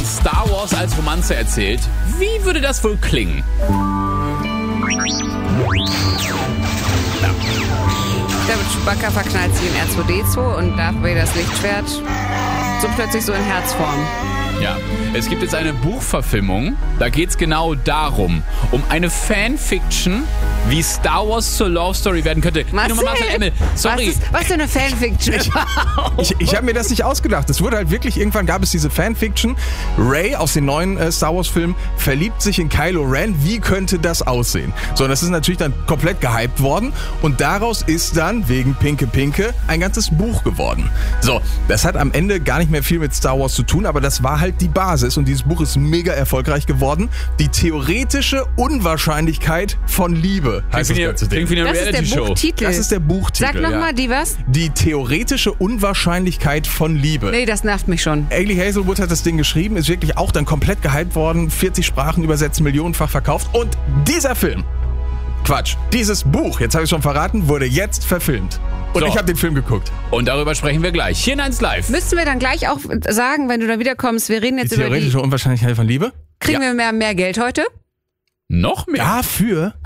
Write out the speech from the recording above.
Star Wars als Romanze erzählt. Wie würde das wohl klingen? David Chewbacca verknallt sich in R2D2 und Darth Vaders Lichtschwert so plötzlich so in Herzform. Ja, es gibt jetzt eine Buchverfilmung, da geht's genau darum, um eine Fanfiction, wie Star Wars zur Love Story werden könnte. Marcel, Sorry. Was für eine Fanfiction? Ich habe mir das nicht ausgedacht. Es wurde halt wirklich, irgendwann gab es diese Fanfiction. Rey aus den neuen Star Wars Filmen verliebt sich in Kylo Ren. Wie könnte das aussehen? So, und das ist natürlich dann komplett gehypt worden. Und daraus ist dann, wegen Pinke, ein ganzes Buch geworden. So, das hat am Ende gar nicht mehr viel mit Star Wars zu tun, aber das war halt die Basis. Und dieses Buch ist mega erfolgreich geworden. Die theoretische Unwahrscheinlichkeit von Liebe heißt das ganze Ding. Klingt wie eine Das ist der Reality-Show. Buchtitel. Das ist der Buchtitel. Sag nochmal, die was? Die theoretische Unwahrscheinlichkeit von Liebe. Nee, das nervt mich schon. Ailey Hazelwood hat das Ding geschrieben, ist wirklich auch dann komplett gehypt worden, 40 Sprachen übersetzt, millionenfach verkauft. Und dieser Film, dieses Buch, jetzt habe ich schon verraten, wurde jetzt verfilmt. Und So. ich habe den Film geguckt. Und darüber sprechen wir gleich. Hier in 1 Live. Müssten wir dann gleich auch sagen, wenn du da wiederkommst, wir reden Die jetzt über die... theoretische Unwahrscheinlichkeit von Liebe? Kriegen wir mehr Geld heute? Noch mehr? Dafür